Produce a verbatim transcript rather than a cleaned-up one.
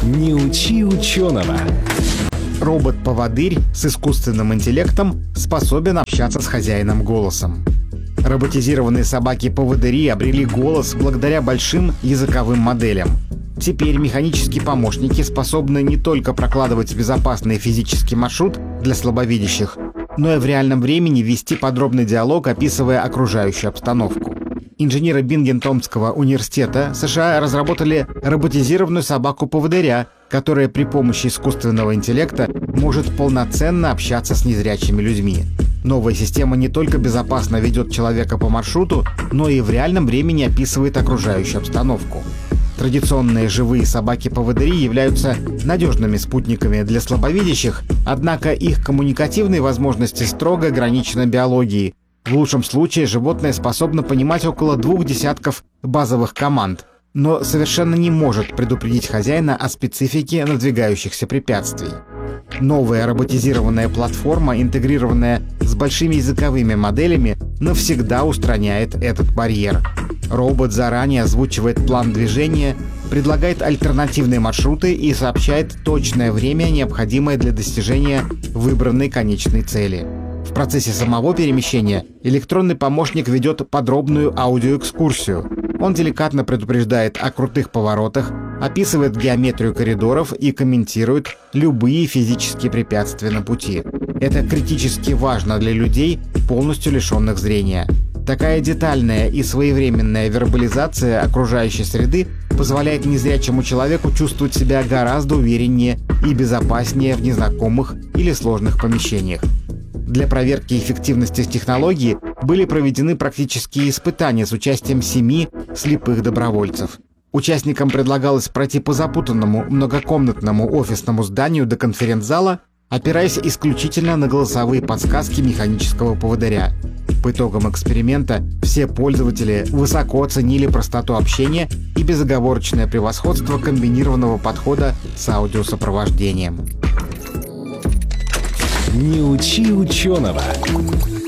Не учи ученого. Робот-поводырь с искусственным интеллектом способен общаться с хозяином голосом. Роботизированные собаки-поводыри обрели голос благодаря большим языковым моделям. Теперь механические помощники способны не только прокладывать безопасный физический маршрут для слабовидящих, но и в реальном времени вести подробный диалог, описывая окружающую обстановку. Инженеры Бингентонского университета США разработали роботизированную собаку-поводыря, которая при помощи искусственного интеллекта может полноценно общаться с незрячими людьми. Новая система не только безопасно ведет человека по маршруту, но и в реальном времени описывает окружающую обстановку. Традиционные живые собаки-поводыри являются надежными спутниками для слабовидящих, однако их коммуникативные возможности строго ограничены биологией. В лучшем случае животное способно понимать около двух десятков базовых команд, но совершенно не может предупредить хозяина о специфике надвигающихся препятствий. Новая роботизированная платформа, интегрированная с большими языковыми моделями, навсегда устраняет этот барьер. Робот заранее озвучивает план движения, предлагает альтернативные маршруты и сообщает точное время, необходимое для достижения выбранной конечной цели. В процессе самого перемещения электронный помощник ведет подробную аудиоэкскурсию. Он деликатно предупреждает о крутых поворотах, описывает геометрию коридоров и комментирует любые физические препятствия на пути. Это критически важно для людей, полностью лишенных зрения. Такая детальная и своевременная вербализация окружающей среды позволяет незрячему человеку чувствовать себя гораздо увереннее и безопаснее в незнакомых или сложных помещениях. Для проверки эффективности технологии были проведены практические испытания с участием семи слепых добровольцев. Участникам предлагалось пройти по запутанному многокомнатному офисному зданию до конференц-зала, опираясь исключительно на голосовые подсказки механического поводыря. По итогам эксперимента все пользователи высоко оценили простоту общения и безоговорочное превосходство комбинированного подхода с аудиосопровождением. Не учи ученого.